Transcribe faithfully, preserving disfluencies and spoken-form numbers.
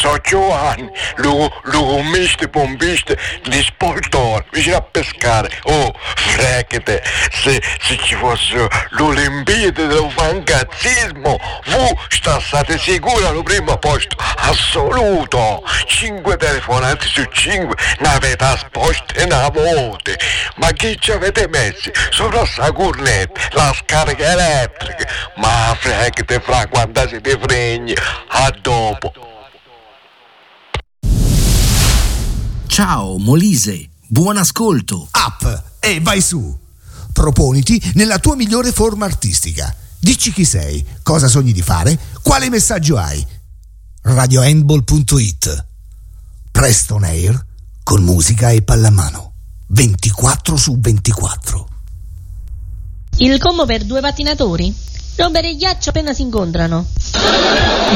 So Giovanni, lo, lo commiste pompiste di Spoltore, vicino a pescare. Oh, fregate, se, se ci fosse l'Olimpiade dello fancazzismo, voi sta state sicuri al primo posto assoluto. Cinque telefonate su cinque, ne avete asposte una voce. Ma chi ci avete messi? Sopra sta cornetta, la scarica elettrica. Ma fregate fra quando siete fregni. A dopo. Ciao Molise, buon ascolto. Up e vai su. Proponiti nella tua migliore forma artistica. Dici chi sei, cosa sogni di fare, quale messaggio hai. radio handball punto it. Presto on air con musica e pallamano. ventiquattro su ventiquattro. Il combo per due pattinatori? Rompere il ghiaccio appena si incontrano.